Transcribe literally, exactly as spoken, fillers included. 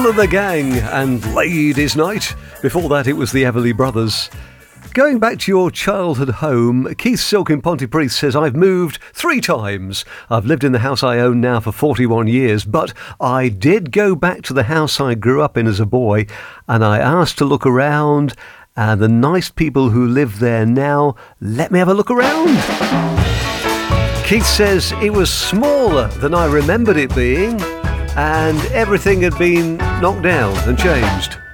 Kool and the Gang and Ladies' Night. Before that, it was the Everly Brothers. Going back to your childhood home, Keith Silk in Pontypridd says, I've moved three times. I've lived in the house I own now for forty-one years, but I did go back to the house I grew up in as a boy, and I asked to look around, and the nice people who live there now let me have a look around. Keith says it was smaller than I remembered it being, and everything had been knocked down and changed.